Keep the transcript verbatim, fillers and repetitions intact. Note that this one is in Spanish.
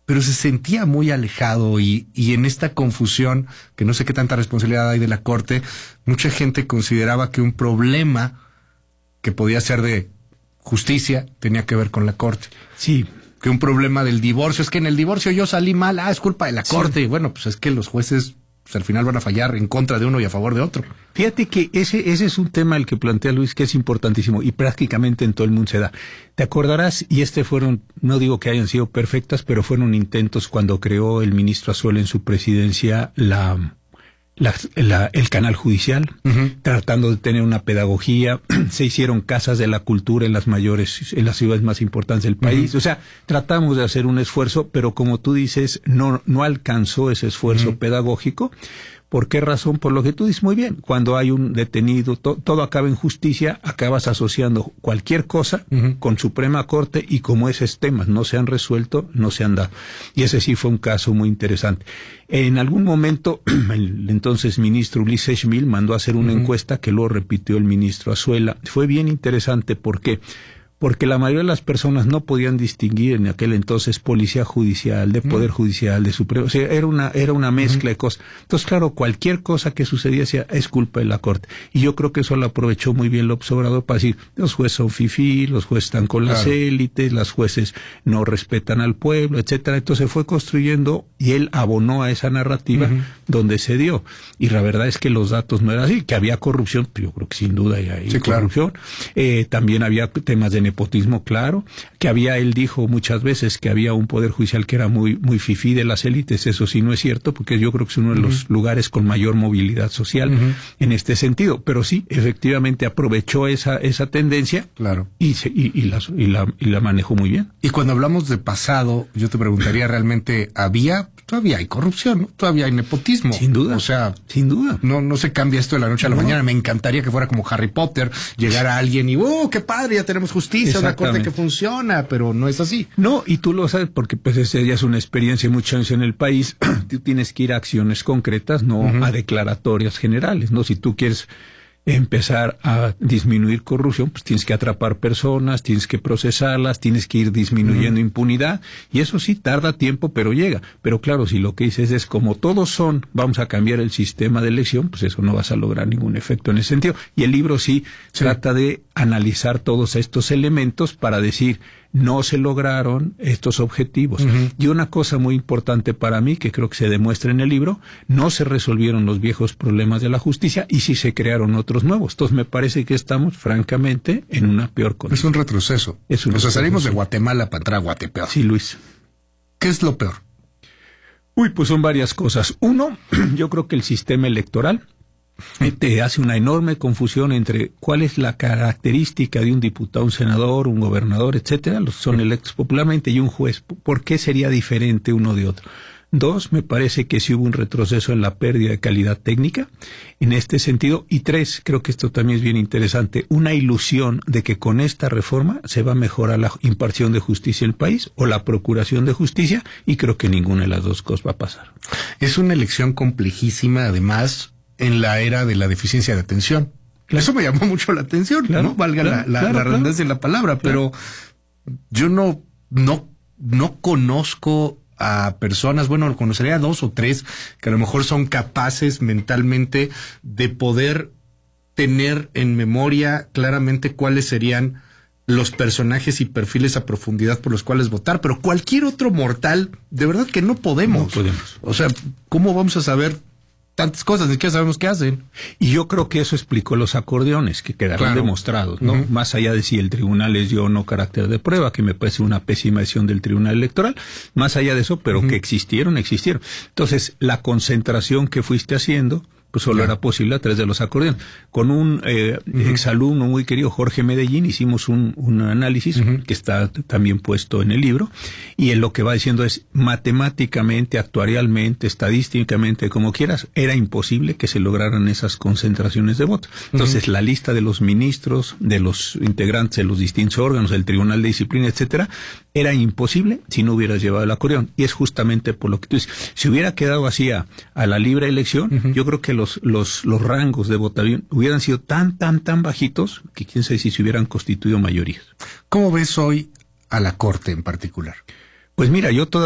pero se sentía muy alejado y, y en esta confusión, que no sé qué tanta responsabilidad hay de la Corte, mucha gente consideraba que un problema que podía ser de justicia tenía que ver con la Corte. Sí. Que un problema del divorcio, es que en el divorcio yo salí mal, ah, es culpa de la Corte. Sí. Bueno, pues es que los jueces pues, al final van a fallar en contra de uno y a favor de otro. Fíjate que ese, ese es un tema el que plantea Luis, que es importantísimo y prácticamente en todo el mundo se da. Te acordarás, y este fueron, no digo que hayan sido perfectas, pero fueron intentos cuando creó el ministro Azuela en su presidencia la... La, la, el canal judicial, uh-huh. tratando de tener una pedagogía, se hicieron casas de la cultura en las mayores, en las ciudades más importantes del país, uh-huh. o sea, tratamos de hacer un esfuerzo, pero como tú dices, no, no alcanzó ese esfuerzo uh-huh. pedagógico. ¿Por qué razón? Por lo que tú dices muy bien, cuando hay un detenido, to, todo acaba en justicia, acabas asociando cualquier cosa uh-huh. con Suprema Corte y como esos temas no se han resuelto, no se han dado. Y ese sí fue un caso muy interesante. En algún momento, el entonces ministro Ulises Schmil mandó a hacer una uh-huh. encuesta que luego repitió el ministro Azuela. Fue bien interesante, ¿por qué? Porque la mayoría de las personas no podían distinguir en aquel entonces policía judicial, de poder judicial, de supremo, o sea, era una, era una mezcla uh-huh. de cosas. Entonces, claro, cualquier cosa que sucedía es culpa de la Corte. Y yo creo que eso lo aprovechó muy bien López Obrador para decir, los jueces son fifí, los jueces están con las claro. élites, las jueces no respetan al pueblo, etcétera. Entonces fue construyendo y él abonó a esa narrativa uh-huh. donde se dio. Y la verdad es que los datos no eran así, que había corrupción, yo creo que sin duda hay, hay sí, corrupción. Claro. Eh, también había temas de nepotismo, claro, que había, él dijo muchas veces que había un poder judicial que era muy muy fifí de las élites, eso sí no es cierto, porque yo creo que es uno de uh-huh. los lugares con mayor movilidad social uh-huh. en este sentido, pero sí, efectivamente aprovechó esa esa tendencia claro. y, se, y, y, la, y, la, y la manejó muy bien. Y cuando hablamos de pasado, yo te preguntaría, ¿realmente había? Todavía hay corrupción, ¿no? Todavía hay nepotismo. Sin duda. O sea, sin duda. No, no se cambia esto de la noche a la no. mañana. Me encantaría que fuera como Harry Potter, llegara alguien y, ¡oh, qué padre! Ya tenemos justicia, una corte que funciona, pero no es así. No, y tú lo sabes porque pues esa ya es una experiencia muchos años en el país. Tú tienes que ir a acciones concretas, no uh-huh. a declaratorias generales, ¿no? Si tú quieres empezar a disminuir corrupción, pues tienes que atrapar personas, tienes que procesarlas, tienes que ir disminuyendo uh-huh. impunidad, y eso sí tarda tiempo, pero llega. Pero claro, si lo que dices es como todos son, vamos a cambiar el sistema de elección, pues eso no vas a lograr ningún efecto en ese sentido. Y el libro sí, sí. trata de analizar todos estos elementos para decir, no se lograron estos objetivos. Uh-huh. Y una cosa muy importante para mí, que creo que se demuestra en el libro, no se resolvieron los viejos problemas de la justicia y sí se crearon otros nuevos. Entonces me parece que estamos, francamente, en una peor condición. Es un retroceso. Es un o sea, retroceso. salimos de Guatemala para entrar a Guatepeor. Sí, Luis. ¿Qué es lo peor? Uy, pues son varias cosas. Uno, yo creo que el sistema electoral te hace una enorme confusión entre cuál es la característica de un diputado, un senador, un gobernador, etcétera, los son electos popularmente, y un juez. ¿Por qué sería diferente uno de otro? Dos, me parece que sí hubo un retroceso en la pérdida de calidad técnica en este sentido. Y tres, creo que esto también es bien interesante, una ilusión de que con esta reforma se va a mejorar la impartición de justicia en el país o la procuración de justicia, y creo que ninguna de las dos cosas va a pasar. Es una elección complejísima, además, en la era de la deficiencia de atención. Claro. Eso me llamó mucho la atención, claro, ¿no? Valga claro, la, la, claro, la redundancia claro. de la palabra, pero claro. yo no, no, no conozco a personas, bueno, conocería a dos o tres que a lo mejor son capaces mentalmente de poder tener en memoria claramente cuáles serían los personajes y perfiles a profundidad por los cuales votar, pero cualquier otro mortal, de verdad que no podemos. No podemos. O sea, ¿cómo vamos a saber tantas cosas, ni siquiera sabemos qué hacen? Y yo creo que eso explicó los acordeones, que quedaron claro. demostrados, ¿no? Uh-huh. Más allá de si el tribunal les dio o no carácter de prueba, que me parece una pésima decisión del tribunal electoral, más allá de eso, pero uh-huh. que existieron, existieron. Entonces, la concentración que fuiste haciendo, pues solo claro. era posible a través de los acordeones. Con un eh, uh-huh. exalumno muy querido, Jorge Medellín, hicimos un, un análisis uh-huh. que está también puesto en el libro, y él lo que va diciendo es, matemáticamente, actuarialmente, estadísticamente, como quieras, era imposible que se lograran esas concentraciones de votos. Entonces, uh-huh. la lista de los ministros, de los integrantes de los distintos órganos, del Tribunal de Disciplina, etcétera, era imposible si no hubieras llevado el acordeón. Y es justamente por lo que tú dices. Si hubiera quedado así a, a la libre elección, uh-huh. yo creo que los, los, los rangos de votación hubieran sido tan, tan, tan bajitos que quién sabe si se hubieran constituido mayorías. ¿Cómo ves hoy a la Corte en particular? Pues mira, yo todavía